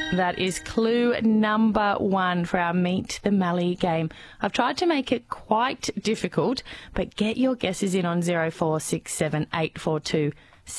That is clue number 1 for our Meet the Mallee game. I've tried to make it quite difficult, but get your guesses in on 0467 842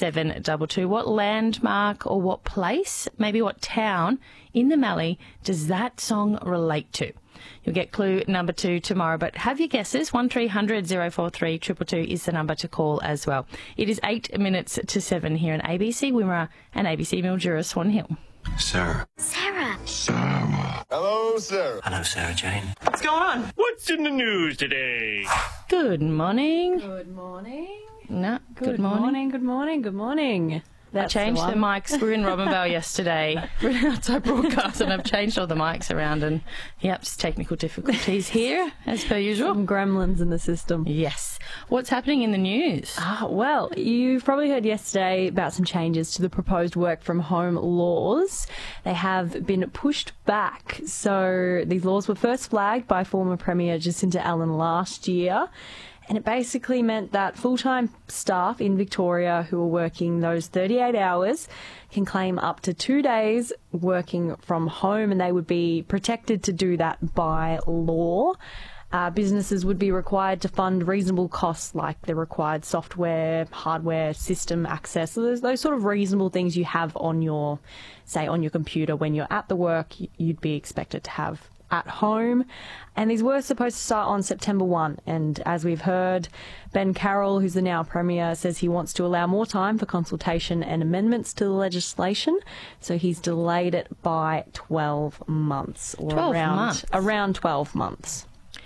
722. What landmark or what place, maybe what town in the Mallee does that song relate to? You'll get clue number 2 tomorrow, but have your guesses. 1300 043 222 is the number to call as well. It is 8 minutes to 7 here in ABC Wimmera and ABC Mildura Swan Hill. Sarah. Sarah. Sarah. Hello, Sarah. Hello, Sarah Jane. What's going on? What's in the news today? Good morning. Good morning. No, Good morning. Good morning. Good morning. I changed the mics. We were in Robinvale yesterday for an outside broadcast, and I've changed all the mics around. And yep, just technical difficulties here as per usual. Some gremlins in the system. Yes. What's happening in the news? Well, you've probably heard yesterday about some changes to the proposed work from home laws. They have been pushed back. So these laws were first flagged by former Premier Jacinta Allen last year. And it basically meant that full-time staff in Victoria who are working those 38 hours can claim up to 2 days working from home, and they would be protected to do that by law. Businesses would be required to fund reasonable costs like the required software, hardware, system access. So there's those sort of reasonable things you have on your, say, on your computer when you're at the work, you'd be expected to have at home. And these were supposed to start on September 1. And as we've heard, Ben Carroll, who's the now Premier, says he wants to allow more time for consultation and amendments to the legislation. So he's delayed it by 12 months. Or 12 months? Around 12 months.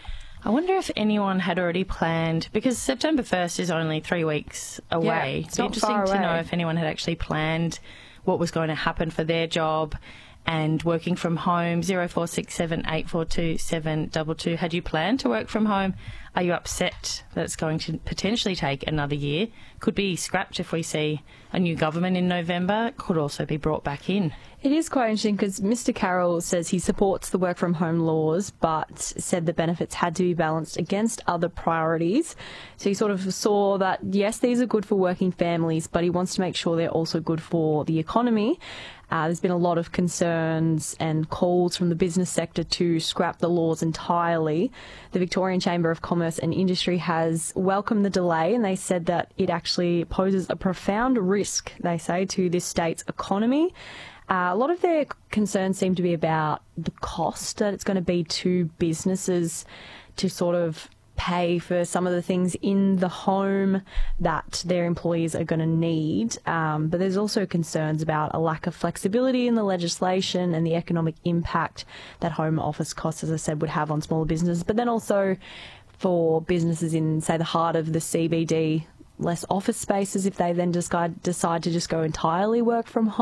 I wonder if anyone had already planned, because September 1st is only 3 weeks away. Yeah, It's interesting to know if anyone had actually planned what was going to happen for their job and working from home. 0467 842 722. Had you planned to work from home? Are you upset that it's going to potentially take another year? Could be scrapped if we see a new government in November. Could also be brought back in. It is quite interesting because Mr Carroll says he supports the work from home laws, but said the benefits had to be balanced against other priorities. So he sort of saw that, yes, these are good for working families, but he wants to make sure they're also good for the economy. There's been a lot of concerns and calls from the business sector to scrap the laws entirely. The Victorian Chamber of Commerce and Industry has welcomed the delay, and they said that it actually poses a profound risk, they say, to this state's economy. A lot of their concerns seem to be about the cost that it's going to be to businesses to sort of pay for some of the things in the home that their employees are going to need. But there's also concerns about a lack of flexibility in the legislation and the economic impact that home office costs, as I said, would have on smaller businesses. But then also for businesses in, say, the heart of the CBD, less office spaces if they then decide to just go entirely work from home.